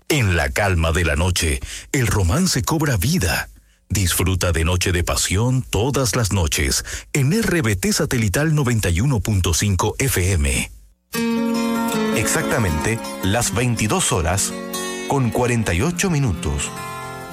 En la calma de la noche, el romance cobra vida. Disfruta de Noche de Pasión todas las noches en RBT Satelital 91.5 FM. Exactamente las 22 horas con 48 minutos.